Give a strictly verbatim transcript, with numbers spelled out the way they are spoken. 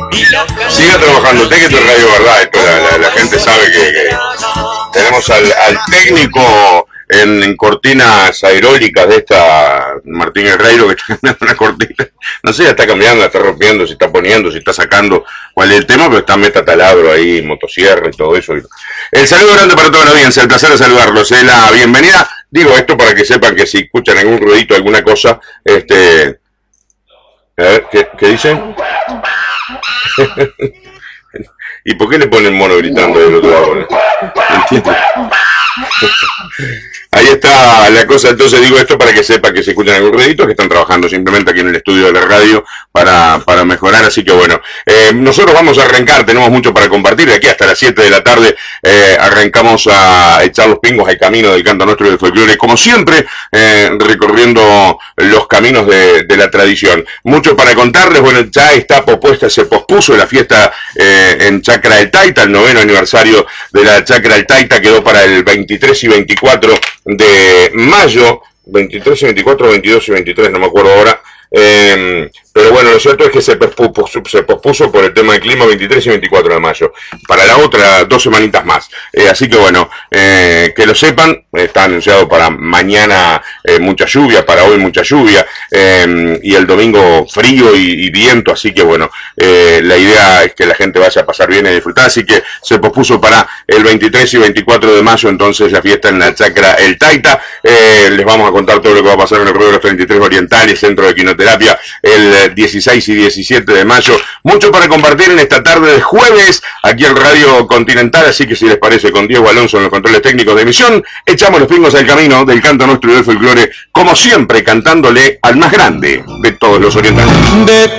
Siga trabajando, usted que es radio, ¿verdad? Esto, la, la, la gente sabe que, que tenemos al, al técnico en, en cortinas aerólicas de esta Martín Herreiro, que está cambiando una cortina. No sé, ya está cambiando, la está rompiendo, si está poniendo, si está sacando cuál es el tema, pero está meta taladro ahí, motosierra y todo eso. El saludo grande para toda la audiencia, el placer de saludarlos, eh, la bienvenida. Digo esto para que sepan que si escuchan algún ruidito, alguna cosa, este... A ver, ¿qué, qué dicen? ¿Y por qué le ponen mono gritando del otro lado? ¿Entiendes? Ahí está la cosa, entonces digo esto para que sepa que se escuchan algún ruidito, que están trabajando simplemente aquí en el estudio de la radio para, para mejorar, así que bueno, eh, nosotros vamos a arrancar, tenemos mucho para compartir, de aquí hasta las siete de la tarde eh, arrancamos a echar los pingos al camino del canto nuestro del folclore, como siempre, eh, recorriendo los caminos de, de la tradición. Mucho para contarles, bueno, ya está propuesta, se pospuso la fiesta eh, en Chacra del Taita, el noveno aniversario de la Chacra del Taita quedó para el veintitrés y veinticuatro de mayo, veintitrés y veinticuatro, veintidós y veintitrés, no me acuerdo ahora, eh, pero bueno, lo cierto es que se pospuso, se pospuso por el tema del clima veintitrés y veinticuatro de mayo, para la otra dos semanitas más, eh, así que bueno, eh, que lo sepan, está anunciado para mañana eh, mucha lluvia, para hoy mucha lluvia, eh, y el domingo frío y, y viento, así que bueno, eh, la idea es que la gente vaya a pasar bien y disfrutar, así que se pospuso para el veintitrés y veinticuatro de mayo, entonces la fiesta en la Chacra El Taita, eh, les vamos a contar todo lo que va a pasar en el Ruedo de los treinta y tres Orientales, Centro de Quinoterapia, el dieciséis y diecisiete de mayo, mucho para compartir en esta tarde de jueves, aquí en Radio Continental, así que si les parece, con Diego Alonso en los controles técnicos de emisión, echamos los pingos al camino del canto nuestro y del folclore, como siempre, cantándole al más grande de todos los orientales. De